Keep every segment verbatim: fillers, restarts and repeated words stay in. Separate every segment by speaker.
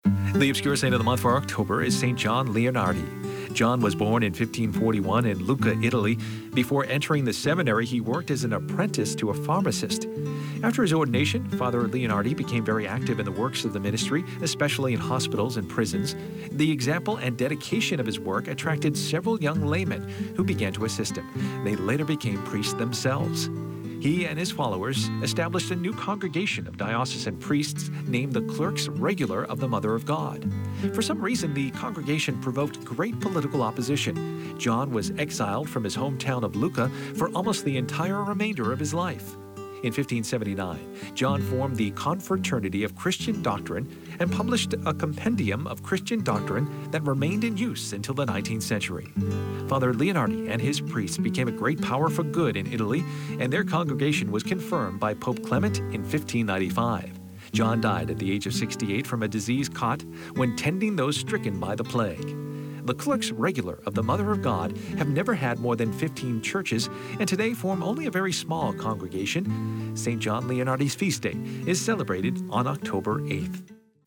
Speaker 1: The obscure saint of the month for October is Saint John Leonardi. John was born in fifteen forty-one in Lucca, Italy. Before entering the seminary, he worked as an apprentice to a pharmacist. After his ordination, Father Leonardi became very active in the works of the ministry, especially in hospitals and prisons. The example and dedication of his work attracted several young laymen who began to assist him. They later became priests themselves. He and his followers established a new congregation of diocesan priests named the Clerks Regular of the Mother of God. For some reason, the congregation provoked great political opposition. John was exiled from his hometown of Lucca for almost the entire remainder of his life. In fifteen seventy-nine, John formed the Confraternity of Christian Doctrine and published a compendium of Christian doctrine that remained in use until the nineteenth century. Father Leonardi and his priests became a great power for good in Italy, and their congregation was confirmed by Pope Clement in fifteen ninety-five. John died at the age of sixty-eight from a disease caught when tending those stricken by the plague. The Clerks Regular of the Mother of God have never had more than fifteen churches and today form only a very small congregation. Saint John Leonardi's feast day is celebrated on October eighth.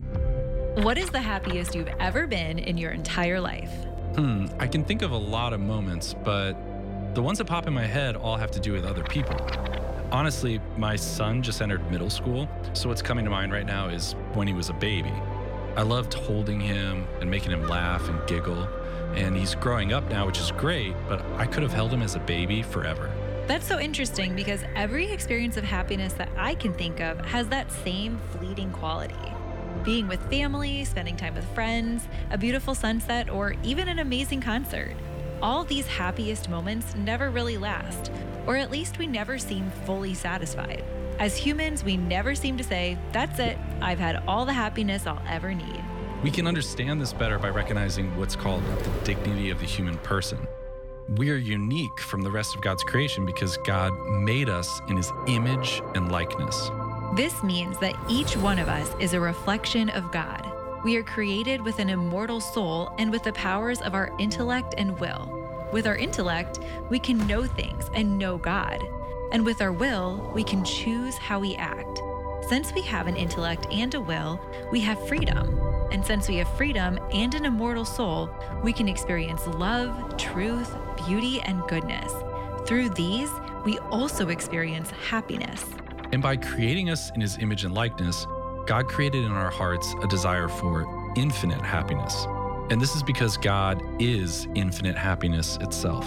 Speaker 2: What is the happiest you've ever been in your entire life?
Speaker 3: Hmm, I can think of a lot of moments, but the ones that pop in my head all have to do with other people. Honestly, my son just entered middle school, so what's coming to mind right now is when he was a baby. I loved holding him and making him laugh and giggle, and he's growing up now, which is great, but I could have held him as a baby forever.
Speaker 2: That's so interesting because every experience of happiness that I can think of has that same fleeting quality. Being with family, spending time with friends, a beautiful sunset, or even an amazing concert. All these happiest moments never really last, or at least we never seem fully satisfied. As humans, we never seem to say, that's it, I've had all the happiness I'll ever need.
Speaker 3: We can understand this better by recognizing what's called the dignity of the human person. We are unique from the rest of God's creation because God made us in his image and likeness.
Speaker 2: This means that each one of us is a reflection of God. We are created with an immortal soul and with the powers of our intellect and will. With our intellect, we can know things and know God. And with our will, we can choose how we act. Since we have an intellect and a will, we have freedom. And since we have freedom and an immortal soul, we can experience love, truth, beauty, and goodness. Through these, we also experience happiness.
Speaker 3: And by creating us in his image and likeness, God created in our hearts a desire for infinite happiness. And this is because God is infinite happiness itself.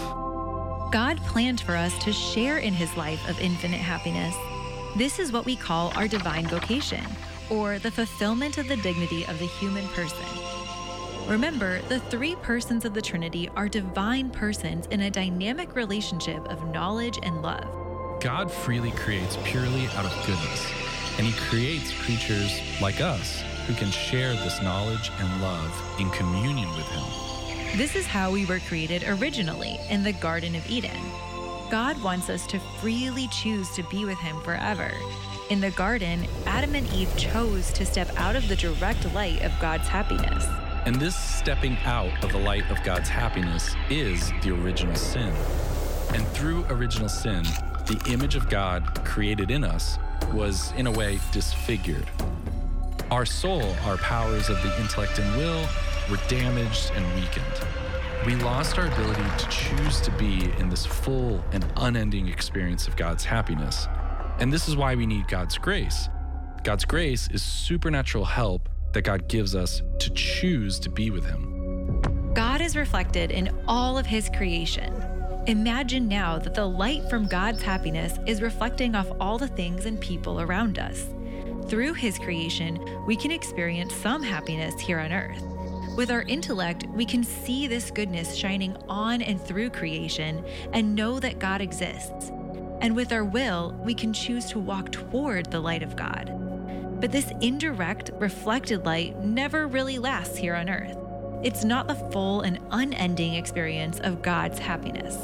Speaker 2: God planned for us to share in his life of infinite happiness. This is what we call our divine vocation, or the fulfillment of the dignity of the human person. Remember, the three persons of the Trinity are divine persons in a dynamic relationship of knowledge and love.
Speaker 3: God freely creates purely out of goodness, and he creates creatures like us who can share this knowledge and love in communion with him.
Speaker 2: This is how we were created originally in the Garden of Eden. God wants us to freely choose to be with him forever. In the garden, Adam and Eve chose to step out of the direct light of God's happiness.
Speaker 3: And this stepping out of the light of God's happiness is the original sin. And through original sin, the image of God created in us was, in a way, disfigured. Our soul, our powers of the intellect and will, were damaged and weakened. We lost our ability to choose to be in this full and unending experience of God's happiness. And this is why we need God's grace. God's grace is supernatural help that God gives us to choose to be with him.
Speaker 2: God is reflected in all of his creation. Imagine now that the light from God's happiness is reflecting off all the things and people around us. Through his creation, we can experience some happiness here on earth. With our intellect, we can see this goodness shining on and through creation and know that God exists. And with our will, we can choose to walk toward the light of God. But this indirect, reflected light never really lasts here on earth. It's not the full and unending experience of God's happiness.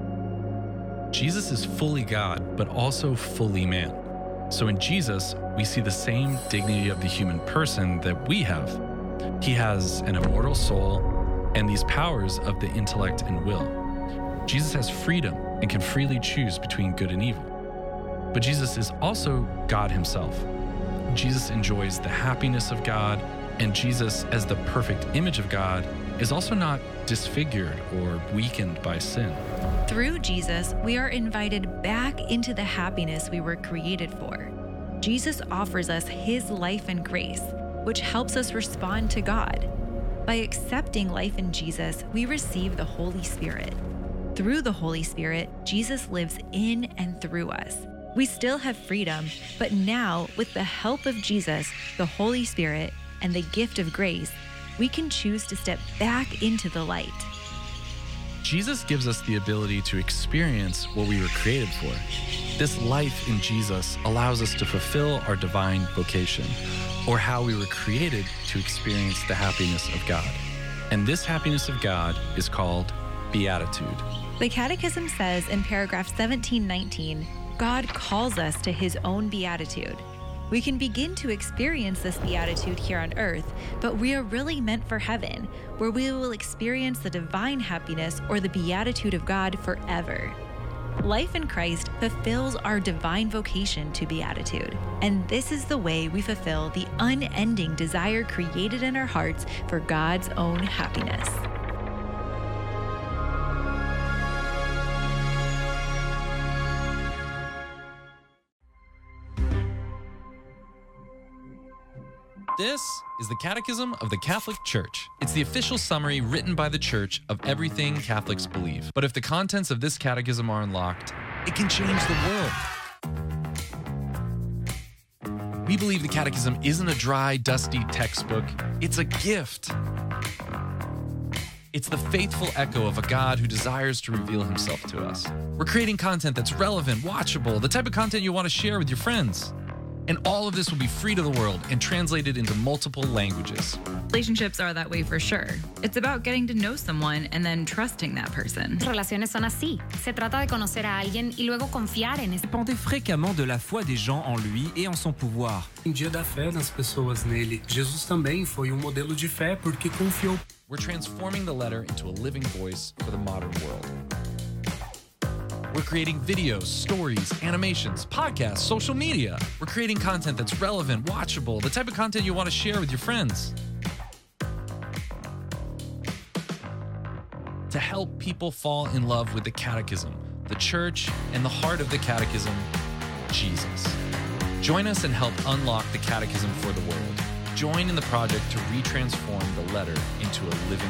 Speaker 3: Jesus is fully God, but also fully man. So in Jesus, we see the same dignity of the human person that we have. He has an immortal soul and these powers of the intellect and will. Jesus has freedom and can freely choose between good and evil. But Jesus is also God himself. Jesus enjoys the happiness of God And Jesus, as the perfect image of God, is also not disfigured or weakened by sin.
Speaker 2: Through Jesus, we are invited back into the happiness we were created for. Jesus offers us his life and grace, which helps us respond to God. By accepting life in Jesus, we receive the Holy Spirit. Through the Holy Spirit, Jesus lives in and through us. We still have freedom, but now, with the help of Jesus, the Holy Spirit, and the gift of grace, we can choose to step back into the light.
Speaker 3: Jesus gives us the ability to experience what we were created for. This life in Jesus allows us to fulfill our divine vocation, or how we were created to experience the happiness of God. And this happiness of God is called beatitude.
Speaker 2: The Catechism says in paragraph seventeen nineteen, God calls us to his own beatitude. We can begin to experience this beatitude here on earth, but we are really meant for heaven, where we will experience the divine happiness or the beatitude of God forever. Life in Christ fulfills our divine vocation to beatitude, and this is the way we fulfill the unending desire created in our hearts for God's own happiness.
Speaker 3: This is the Catechism of the Catholic Church. It's the official summary written by the Church of everything Catholics believe. But if the contents of this catechism are unlocked, it can change the world. We believe the Catechism isn't a dry, dusty textbook. It's a gift. It's the faithful echo of a God who desires to reveal himself to us. We're creating content that's relevant, watchable, the type of content you want to share with your friends. And all of this will be free to the world and translated into multiple languages.
Speaker 4: Relationships are that way for sure. It's about getting to know someone and then trusting that person.
Speaker 5: Relaciones son así. Se trata de conocer a alguien y luego confiar en ese.
Speaker 6: Dépendait fréquemment de la foi des gens en lui et en son pouvoir.
Speaker 7: Dia da fé das pessoas nele. Jesus também foi um modelo de fé porque confiou.
Speaker 3: We're transforming the letter into a living voice for the modern world. We're creating videos, stories, animations, podcasts, social media. We're creating content that's relevant, watchable, the type of content you want to share with your friends. To help people fall in love with the Catechism, the Church, and the heart of the Catechism, Jesus. Join us and help unlock the Catechism for the world. Join in the project to retransform the letter into a living